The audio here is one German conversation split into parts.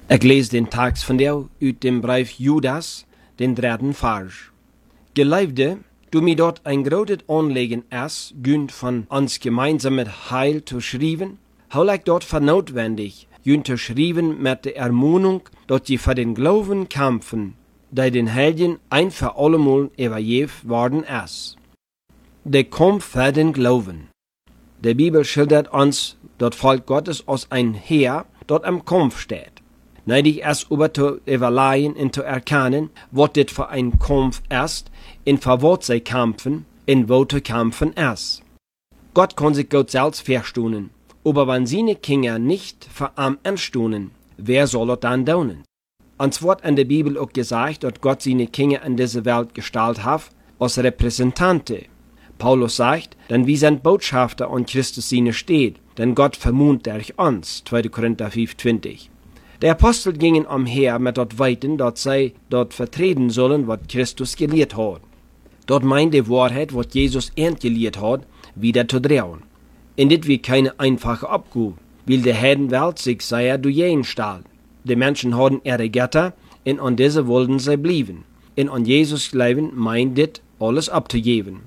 Ik lees den tekst van jou uit dem brief Judas, den 3. vers. Geliefde, du mir dort ein großes Anliegen ist, günd von uns gemeinsames Heil zu schreiben, hol ich dort für notwendig, günd zu schreiben mit der Ermahnung, dass die für den Glauben kämpfen, die den Helden ein für allemal übergeben worden ist. Der Kampf für den Glauben. Die Bibel schildert uns, das Volk Gottes als ein Heer, das am Kampf steht. Neidig ist über zu überlegen und zu erkennen, was das für ein Kampf ist, in für was sie kämpfen, in wo zu kämpfen ist. Gott kann sich Gott selbst verstehen, aber wenn seine Kinder nicht für ihn anstehen, wer soll es dann tun? Uns wird in der Bibel auch gesagt, dass Gott seine Kinder in diese Welt gestellt hat, als Repräsentanten. Paulus sagt, denn wir sind Botschafter an Christus seine steht, denn Gott vermont durch uns, 2. Korinther 5,20. Die Apostel gingen umher mit dort Weiten, dass sie dort vertreten sollen, was Christus gelehrt hat. Dort meint die Wahrheit, was Jesus gelehrt hat, wieder zu drehen. Und das wird keine einfache Abgabe, weil die Heidenwelt sich sehr durch jeden stahl. Die Menschen haben ihre Götter, und an diese wollten sie bleiben. Und an Jesus glauben meint das alles abzugeben.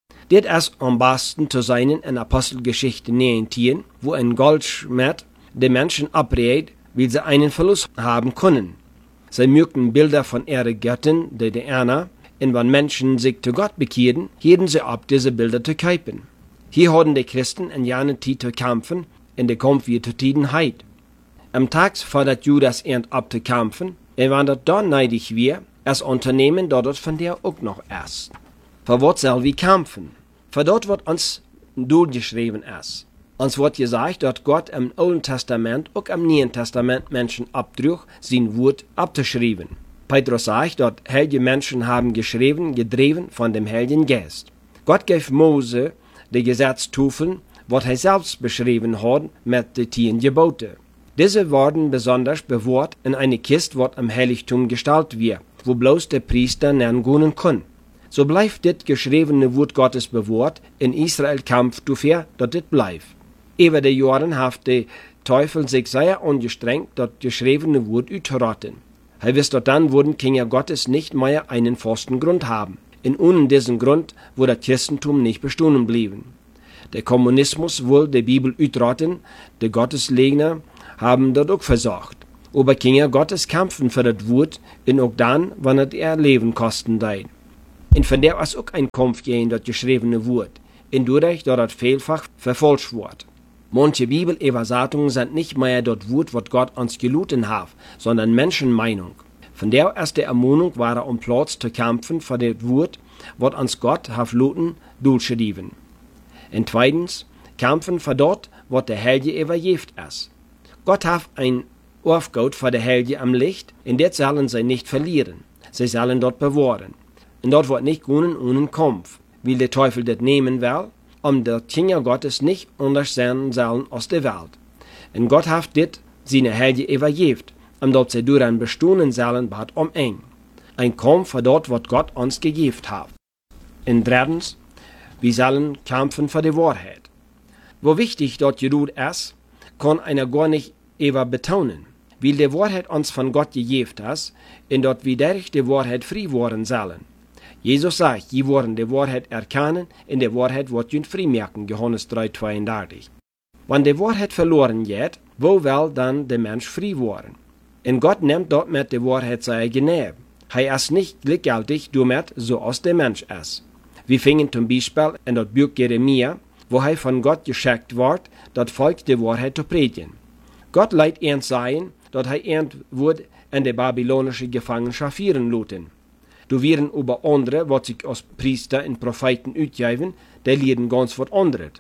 Das ist am besten zu sein in Apostelgeschichte 19, wo ein Goldschmied die Menschen abrät, weil sie einen Verlust haben können. Sie mögen Bilder von ihren Göttern, die Diana, und wenn Menschen sich zu Gott bekehren, hielten sie ab, diese Bilder zu kaufen. Hier hatten die Christen in jener Zeit zu kämpfen, in der Kampf wird zu Tiedenheit. Am Tag fordert Judas abzukämpfen, und wenn das dann neidig wir, als Unternehmen dort von der auch noch erst. Für was soll wir kämpfen? Für dort wird uns durchgeschrieben ist. Uns wird gesagt, dass Gott im Alten Testament und im Neuen Testament Menschen abdrückt, sein Wort abzuschreiben. Petrus sagt, dass heilige Menschen haben geschrieben, gedreven von dem Heiligen Geist. Gott gab Mose die Gesetztafeln, was er selbst beschrieben hat, mit den 10 Geboten. Diese wurden besonders bewahrt in eine Kiste, was im Heiligtum gestaltet wird, wo bloß der Priester nennen kann. So bleibt das geschriebene Wort Gottes bewahrt, in Israel kämpft dafür, dass das bleibt. Über die Jahre hat der Teufel sich sehr angestrengt, das geschriebene Wort auszurotten. Er wisst, dass dann würden Kinder Gottes nicht mehr einen festen Grund haben. Und ohne diesen Grund würde das Christentum nicht bestehen bleiben. Der Kommunismus will die Bibel ausrotten, die Gottesleugner haben das auch versucht. Aber Kinder Gottes kämpfen für das Wort, und auch dann, wenn es ihr Leben kosten wird. Und von der ist auch ein Kampf gegen das geschriebene Wort, und dadurch, dass das vielfach verfälscht wird. Manche Bibelübersetzungen sind nicht mehr das Wort, was Gott uns geluten hat, sondern Menschenmeinung. Von der ist die Ermahnung, war um Platz zu kämpfen für das Wort, was uns Gott hat luten, durchschreiben. Und zweitens, kämpfen für dort, was der Heilige übergeben ist. Gott hat ein Aufgabe für die Heilige am Licht, und das sollen sie nicht verlieren. Sie sollen dort bewahren. Und dort wird nicht gehen ohne Kampf, weil der Teufel das nehmen will, um die Kinder Gottes nicht anders sein sollen aus der Welt. Und Gott hat dit seine Heilige übergeben, damit sie daran bestehen sollen, bat eng. Ein Kampf für dort, was Gott uns gegeben hat. Und drittens, wir sollen kämpfen für die Wahrheit. Wo wichtig dort geduld ist, kann einer gar nicht betonen, weil die Wahrheit uns von Gott gegeben ist, und dort wir durch die Wahrheit frei werden sollen. Jesus sagt, je wollen die Wahrheit erkennen, in der Wahrheit wird jün frei merken, Johannes 3,32. Wenn die Wahrheit verloren geht, wo will dann der Mensch frei werden? Und Gott nimmt dort mit der Wahrheit seine Gnade. Er ist nicht gleichgültig damit, so als der Mensch ist. Wir fingen zum Beispiel in das Buch Jeremia, wo er von Gott geschickt wird, das Volk die Wahrheit zu predigen. Gott leiht ihn sein, dass er wird in die babylonische Gefangenschaft führen lassen. Du wären über andere, was sich als Priester und Propheten utgeben, die lehren ganz was anderes.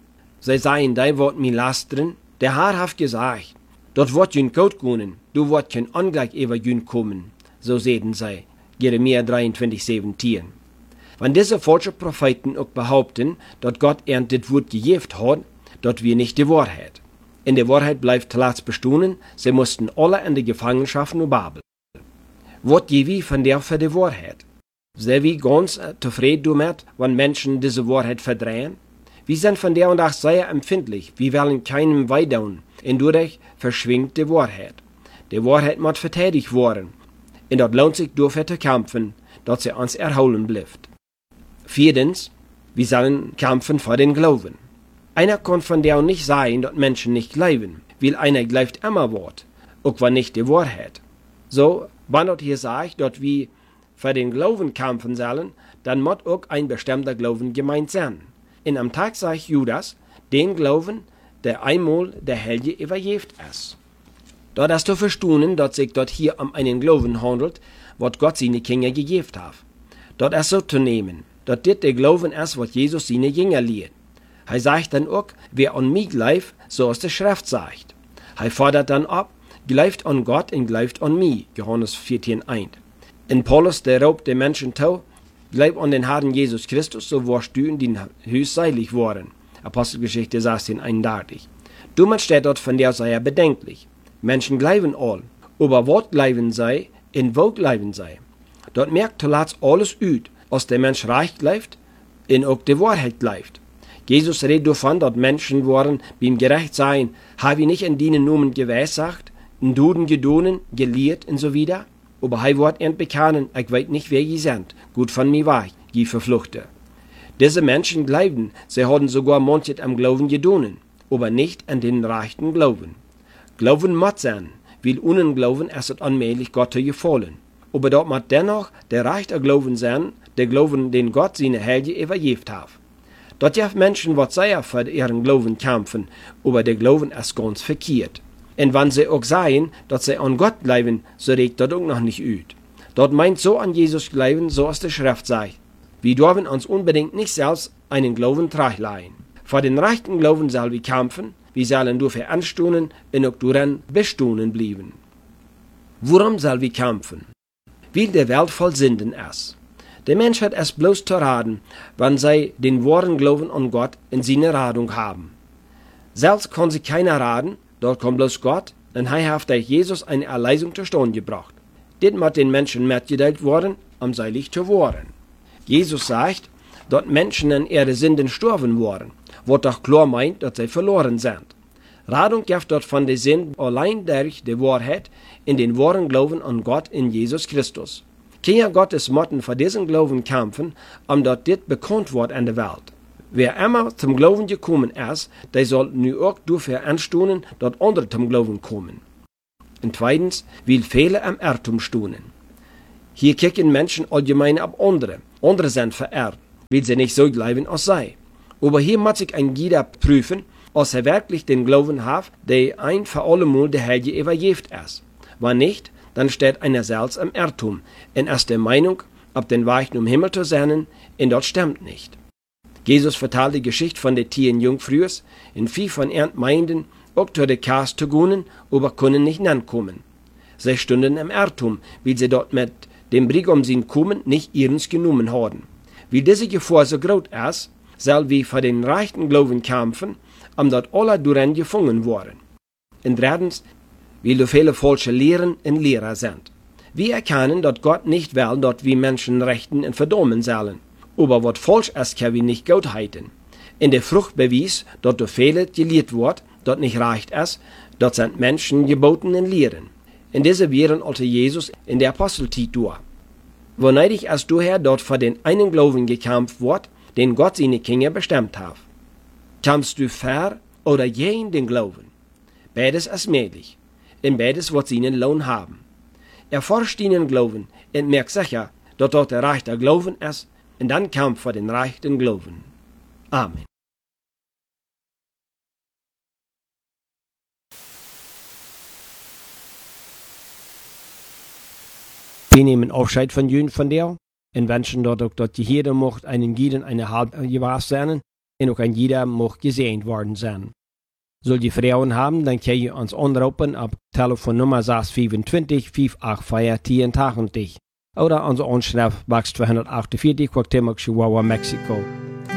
Sie sagen, die wird mir lastern, der Herr hat gesagt, dort wird jün gut gehen, du wird kein Angleich über jün kommen, so sehen sie, Jeremia 23,17. Wenn diese falschen Propheten auch behaupten, dass Gott ihnen das Wort gegeben hat, dort wir nicht die Wahrheit. In der Wahrheit bleibt zuletzt bestehen, sie mussten alle in die Gefangenschaft nur Babel. Was geben wir von der für die Wahrheit? Sind wir ganz zufrieden damit, wenn Menschen diese Wahrheit verdrehen? Wir sind von der und auch sehr empfindlich. Wir wollen keinem wehtun, und dadurch verschwindet die Wahrheit. die Wahrheit muss verteidigt worden. Und dort lohnt sich dafür zu kämpfen, dass sie uns erholen bleibt. Viertens, wir sollen kämpfen für den Glauben. Einer kann von der nicht sagen, dass Menschen nicht glauben, weil einer glaubt immer Wort, auch wenn nicht die Wahrheit. So, wenn dort hier sagt, dass wir für den Glauben kämpfen sollen, dann muss auch ein bestimmter Glauben gemeint sein. Und am Tag sagt Judas, den Glauben, der einmal der Heilige übergeben ist. Dort ist zu verstehen, dass sich dort hier um einen Glauben handelt, was Gott seine Kinder gegeben hat. Dort ist so zu nehmen, dass dit der Glauben ist, was Jesus seine Jünger lehrt. Er sagt dann auch, wer an mich glaubt, so als die Schrift sagt. Er fordert dann ab, glaubt an Gott und glaubt an mich, Johannes 14,1. In Paulus, der raubt den Menschen zu, glaub an den Herrn Jesus Christus, so wirst du in den Hüs seilig worden. Apostelgeschichte 16,31. Dummer steht dort von der sei bedenklich. Menschen glauben all, aber was glauben sei, in wo glauben sei. Dort merkt zuletzt alles ut, als der Mensch reich glaubt, in auch die Wahrheit glaubt. Jesus redet davon, dass Menschen waren beim Gerechtsein, habe ich nicht in dienen Namen geweissagt, in Duden gedonen, gelehrt und so wieder. Aber er wird entbekennen, ich weiß nicht, wer ihr seid, gut von mir war, die verfluchte. Diese Menschen glauben, sie haben sogar manches am Glauben gedonen, aber nicht an den rechten Glauben. Glauben muss sein, weil ohne Glauben ist es unmöglich, Gott zu gefallen. Aber dort muss dennoch der rechte Glauben sein, der Glauben, den Gott seine Heilige übergeben hat. Dort gibt Menschen, was sehr für ihren Glauben kämpfen, aber der Glauben ist ganz verkehrt. Und wenn sie auch sagen, dass sie an Gott glauben, so regt das auch noch nicht ut. Dort meint so an Jesus glauben, so als die Schrift sagt. Wir dürfen uns unbedingt nicht selbst einen Glauben trachleihen. Für den rechten Glauben sollen wir kämpfen, wir sollen dafür anstunden und auch daran bestunden bleiben. Worum sollen wir kämpfen? Weil die Welt voll Sünden ist. Der Mensch hat es bloß zu raten, wenn sie den wahren Glauben an Gott in seiner Radung haben. Selbst kann sich keiner raten, dort kommt bloß Gott, und er hat durch Jesus eine Erlösung zustande gebracht. Dit muss den Menschen mitgeteilt worden, um seilig zu werden. Jesus sagt, dass Menschen an ihre Sünden sterben worden, was doch klar meint, dass sie verloren sind. Radung gibt dort von der Sünden allein durch die Wahrheit in den wahren Glauben an Gott in Jesus Christus. Kinder Gottes motten für diesen Glauben kämpfen, dort dit bekannt wird in der Welt. Wer immer zum Glauben gekommen ist, der soll nu auch dafür anstunden, dass andere zum Glauben kommen. Und zweitens, weil viele am Irrtum stunden. Hier kicken Menschen allgemein ab andere. Andere sind verehrt, weil sie nicht so glauben als sei. Aber hier muss sich ein jeder prüfen, als er wirklich den Glauben hat, der ein für allemal der Heilige übergeben ist. Wenn nicht, dann steht einer selbst am Irrtum und ist der Meinung, ab den Weg um Himmel zu sein, und dort stimmt nicht. Jesus vertelt die Geschichte von den 10 Jungfrüs, in viel von ihren meinten, auch zu der Kast zu gehen, aber können nicht nankommen. Sie stunden im Irrtum, weil sie dort mit dem Brigum sin kommen nicht ihrens genommen haben. Weil diese Gefahr so groß ist, soll wir für den rechten Glauben kämpfen, dort alle darin gefangen worden. Und drittens, weil so viele falsche Lehren und Lehrer sind. Wir erkennen, dass Gott nicht will, dass wir Menschen rechten und verdammen sollen. Aber was falsch ist, kann wir nicht gut halten. In der Frucht bewies, dass durch viele gelehrt wird, dass nicht reicht ist, das sind Menschen geboten und Lehren. Und diese wären also Jesus in der Apostelzeit durch. Wo neidig ist daher, dort für den einen Glauben gekämpft wird, den Gott seine Kinder bestimmt hat. Kämpfst du für oder gegen den Glauben? Beides ist möglich. Und beides wird seinen Lohn haben. Erforscht deinen Glauben und merkt sicher, dass dort der rechte Glauben ist, und dann kämpft für den rechten Glauben. Amen. Wir nehmen Abschied von Jüden von dir und wünschen dort auch, dass jeder mocht einen jeden eine halbe Jahr sein und auch ein jeder mocht gesehen worden sein. Soll die Frauen haben, dann kann ihr uns anrufen ab Telefonnummer 625 584 1080 oder unsere Anschrift Box 248, Cuauhtémoc, Chihuahua, Mexiko.